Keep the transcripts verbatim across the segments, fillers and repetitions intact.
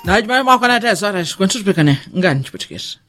Nós vamos mal com as horas. Quantos pecané? Ganhos português.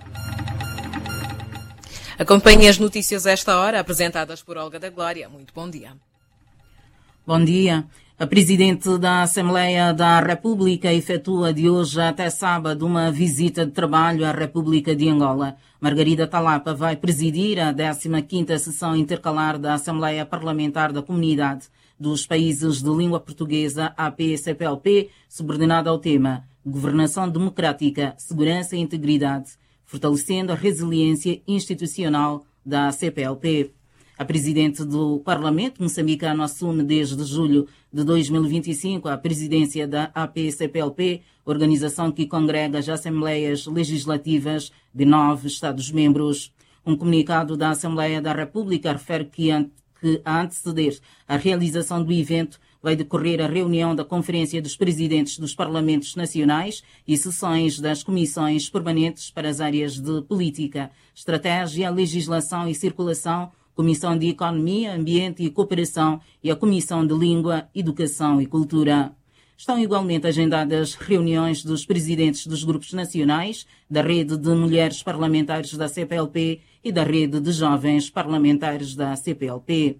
Acompanhe as notícias a esta hora, apresentadas por Olga da Glória. Muito bom dia. Bom dia. A Presidente da Assembleia da República efetua de hoje até sábado uma visita de trabalho à República de Angola. Margarida Talapa vai presidir a décima quinta sessão intercalar da Assembleia Parlamentar da Comunidade dos Países de Língua Portuguesa, A P C P L P, subordinada ao tema Governação Democrática, Segurança e Integridade, fortalecendo a resiliência institucional da C P L P. A Presidente do Parlamento moçambicano assume desde julho de dois mil e vinte e cinco a presidência da A P C P L P, organização que congrega as Assembleias Legislativas de nove Estados-membros. Um comunicado da Assembleia da República refere que, que a anteceder a realização do evento vai decorrer a reunião da Conferência dos Presidentes dos Parlamentos Nacionais e sessões das Comissões Permanentes para as áreas de Política, Estratégia, Legislação e Circulação, Comissão de Economia, Ambiente e Cooperação e a Comissão de Língua, Educação e Cultura. Estão igualmente agendadas reuniões dos presidentes dos grupos nacionais, da Rede de Mulheres Parlamentares da C P L P e da Rede de Jovens Parlamentares da C P L P.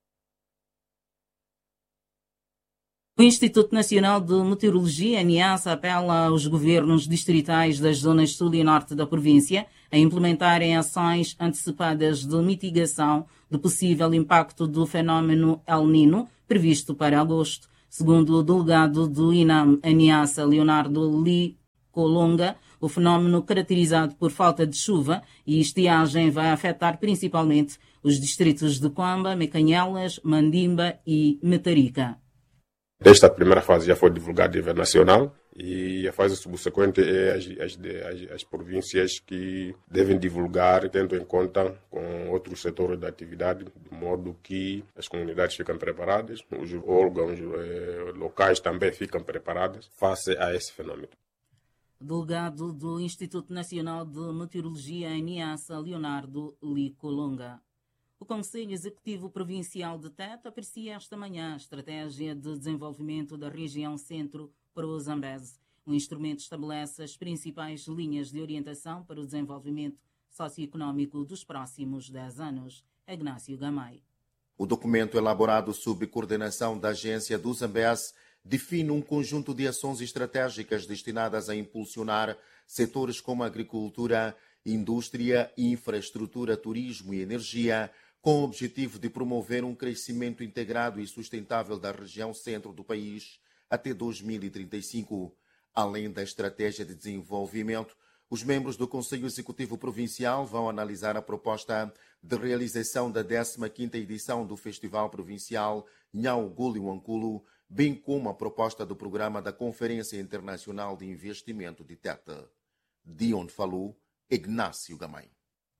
O Instituto Nacional de Meteorologia, NIASA, apela aos governos distritais das zonas sul e norte da província a implementarem ações antecipadas de mitigação do possível impacto do fenómeno El Niño previsto para agosto. Segundo o delegado do INAM, NIASA, Leonardo Licolonga, o fenómeno caracterizado por falta de chuva e estiagem vai afetar principalmente os distritos de Coamba, Mecanhelas, Mandimba e Metarica. Esta primeira fase já foi divulgada a nível nacional e a fase subsequente é as, as, as, as províncias que devem divulgar, tendo em conta com outros setores da atividade, de modo que as comunidades ficam preparadas, os órgãos eh, locais também ficam preparados face a esse fenômeno. Delegado do Instituto Nacional de Meteorologia, NIASA, Leonardo Licolonga. O Conselho Executivo Provincial de Tete aprecia esta manhã a Estratégia de Desenvolvimento da Região Centro para o Zambeze. O instrumento estabelece as principais linhas de orientação para o desenvolvimento socioeconómico dos próximos dez anos. Ignácio Gamay. O documento, elaborado sob coordenação da Agência do Zambeze, define um conjunto de ações estratégicas destinadas a impulsionar setores como agricultura, indústria, infraestrutura, turismo e energia, com o objetivo de promover um crescimento integrado e sustentável da região centro do país até dois mil e trinta e cinco. Além da estratégia de desenvolvimento, os membros do Conselho Executivo Provincial vão analisar a proposta de realização da décima quinta edição do Festival Provincial Nhau Guli Wankulo, bem como a proposta do programa da Conferência Internacional de Investimento de Tete. De onde falou Ignácio Gamay.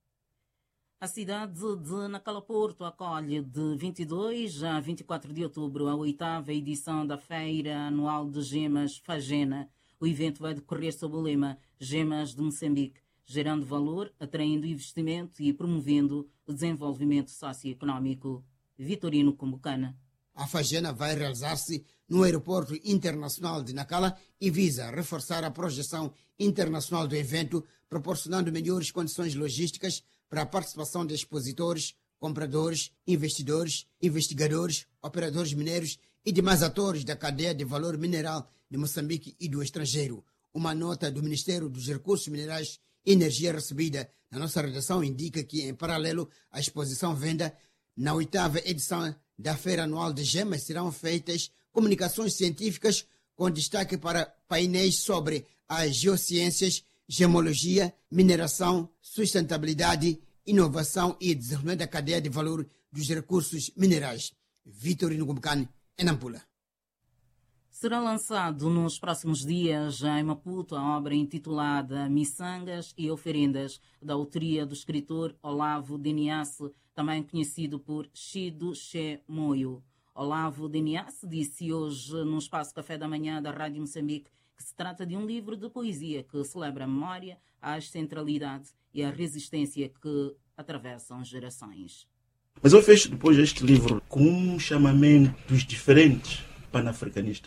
A cidade de Nacala Porto acolhe de vinte e dois a vinte e quatro de outubro a oitava edição da Feira Anual de Gemas Fagena. O evento vai decorrer sob o lema Gemas de Moçambique, gerando valor, atraindo investimento e promovendo o desenvolvimento socioeconómico. Vitorino Kumbucana. A Fagena vai realizar-se no Aeroporto Internacional de Nacala e visa reforçar a projeção internacional do evento, proporcionando melhores condições logísticas para a participação de expositores, compradores, investidores, investigadores, operadores mineiros e demais atores da cadeia de valor mineral de Moçambique e do estrangeiro. Uma nota do Ministério dos Recursos Minerais e Energia recebida na nossa redação indica que, em paralelo à exposição venda, na oitava edição da Feira Anual de Gemas serão feitas comunicações científicas com destaque para painéis sobre as geociências, gemologia, mineração, sustentabilidade, inovação e desenvolvimento da cadeia de valor dos recursos minerais. Vitorino Gumbucane, em Nampula. Será lançado nos próximos dias em Maputo a obra intitulada Miçangas e Oferendas, da autoria do escritor Olavo Deniasse, também conhecido por Chido Che Moio. Olavo Deniasse disse hoje no Espaço Café da Manhã da Rádio Moçambique que se trata de um livro de poesia que celebra a memória, a ancestralidade e a resistência que atravessam gerações. Mas eu fecho depois este livro com um chamamento dos diferentes panafricanistas.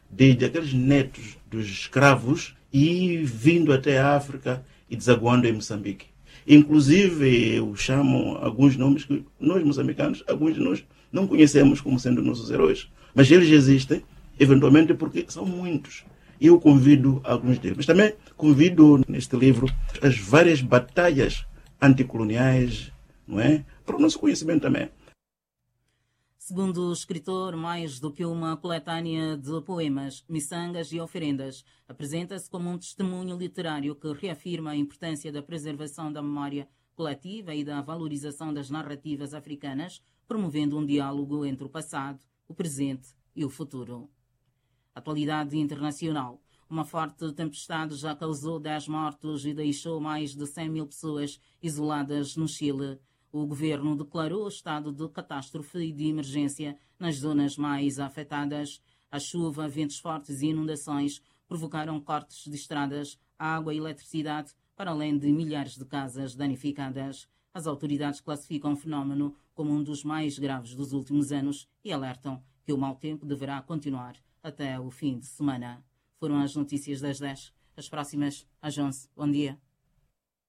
de, de aqueles netos dos escravos e vindo até a África e desaguando em Moçambique. Inclusive, eu chamo alguns nomes que nós moçambicanos, alguns de nós não conhecemos como sendo nossos heróis. Mas eles existem, eventualmente, porque são muitos. E eu convido alguns deles. Mas também convido neste livro as várias batalhas anticoloniais, não é? Para o nosso conhecimento também. Segundo o escritor, mais do que uma coletânea de poemas, miçangas e oferendas, apresenta-se como um testemunho literário que reafirma a importância da preservação da memória coletiva e da valorização das narrativas africanas, promovendo um diálogo entre o passado, o presente e o futuro. Atualidade internacional. Uma forte tempestade já causou dez mortos e deixou mais de cem mil pessoas isoladas no Chile. O governo declarou estado de catástrofe e de emergência nas zonas mais afetadas. A chuva, ventos fortes e inundações provocaram cortes de estradas, água e eletricidade, para além de milhares de casas danificadas. As autoridades classificam o fenómeno como um dos mais graves dos últimos anos e alertam que o mau tempo deverá continuar até o fim de semana. Foram as notícias das dez. As próximas às onze. Bom dia.